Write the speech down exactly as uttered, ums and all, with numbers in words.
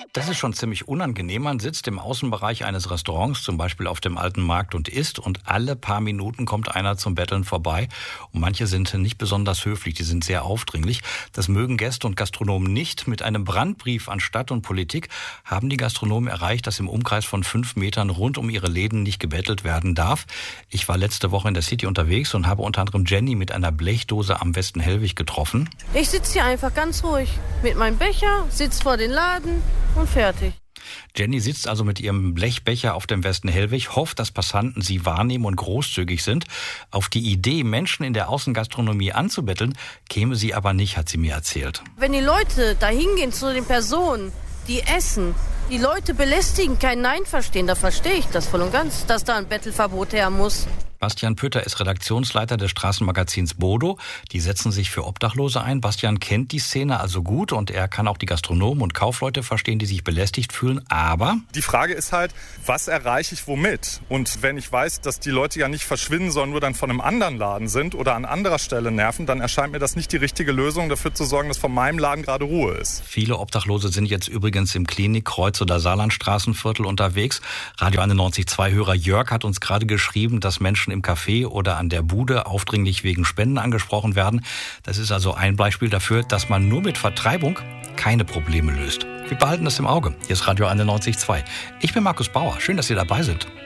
Das ist schon ziemlich unangenehm. Man sitzt im Außenbereich eines Restaurants, zum Beispiel auf dem Alten Markt, und isst, und alle paar Minuten kommt einer zum Betteln vorbei. Und manche sind nicht besonders höflich, die sind sehr aufdringlich. Das mögen Gäste und Gastronomen nicht. Mit einem Brandbrief an Stadt und Politik haben die Gastronomen erreicht, dass im Umkreis von fünf Metern rund um ihre Läden nicht gebettelt werden darf. Ich war letzte Woche in der City unterwegs und habe unter anderem Jenny mit einer Blechdose am Westen-Hellwig getroffen. Ich sitze hier einfach ganz ruhig mit meinem Becher, sitze vor den Laden und fertig. Jenny sitzt also mit ihrem Blechbecher auf dem Westen-Hellwig, hofft, dass Passanten sie wahrnehmen und großzügig sind. Auf die Idee, Menschen in der Außengastronomie anzubetteln, käme sie aber nicht, hat sie mir erzählt. Wenn die Leute da hingehen zu den Personen, die essen, die Leute belästigen, kein Nein verstehen, da verstehe ich das voll und ganz, dass da ein Bettelverbot her muss. Bastian Pütter ist Redaktionsleiter des Straßenmagazins Bodo. Die setzen sich für Obdachlose ein. Bastian kennt die Szene also gut und er kann auch die Gastronomen und Kaufleute verstehen, die sich belästigt fühlen. Aber die Frage ist halt, was erreiche ich womit? Und wenn ich weiß, dass die Leute ja nicht verschwinden, sondern nur dann von einem anderen Laden sind oder an anderer Stelle nerven, dann erscheint mir das nicht die richtige Lösung, dafür zu sorgen, dass von meinem Laden gerade Ruhe ist. Viele Obdachlose sind jetzt übrigens im Klinik-, Kreuz- oder Saarlandstraßenviertel unterwegs. Radio einundneunzig Komma zwei Hörer Jörg hat uns gerade geschrieben, dass Menschen im Café oder an der Bude aufdringlich wegen Spenden angesprochen werden. Das ist also ein Beispiel dafür, dass man nur mit Vertreibung keine Probleme löst. Wir behalten das im Auge. Hier ist Radio einundneunzig Komma zwei. Ich bin Markus Bauer. Schön, dass Sie dabei sind.